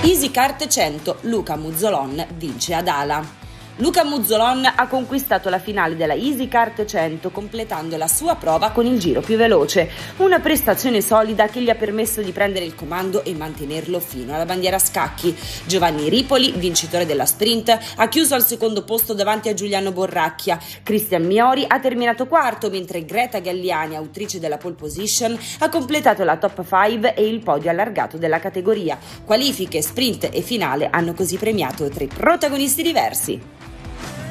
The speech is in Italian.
EasyKart 100, Luca Muzzolon vince ad Ala. Luca Muzzolon ha conquistato la finale della EasyKart 100 completando la sua prova con il giro più veloce, una prestazione solida che gli ha permesso di prendere il comando e mantenerlo fino alla bandiera a scacchi. Giovanni Ripoli, vincitore della sprint, ha chiuso al secondo posto davanti a Giuliano Borracchia. Cristian Miori ha terminato quarto, mentre Greta Galliani, autrice della pole position, ha completato la top 5 e il podio allargato della categoria. Qualifiche, sprint e finale hanno così premiato tre protagonisti diversi.